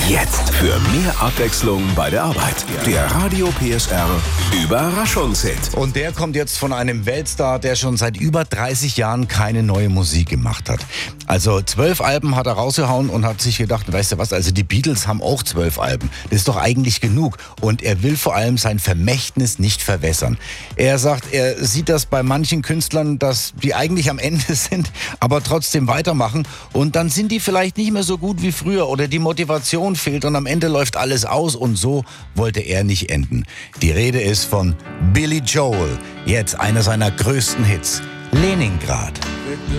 Jetzt für mehr Abwechslung bei der Arbeit. Der Radio PSR Überraschungshit. Und der kommt jetzt von einem Weltstar, der schon seit über 30 Jahren keine neue Musik gemacht hat. Also 12 Alben hat er rausgehauen und hat sich gedacht, weißt du was, also die Beatles haben auch 12 Alben. Das ist doch eigentlich genug. Und er will vor allem sein Vermächtnis nicht verwässern. Er sagt, er sieht das bei manchen Künstlern, dass die eigentlich am Ende sind, aber trotzdem weitermachen. Und dann sind die vielleicht nicht mehr so gut wie früher oder die Motivation fehlt und am Ende läuft alles aus und so wollte er nicht enden. Die Rede ist von Billy Joel, jetzt einer seiner größten Hits, Leningrad.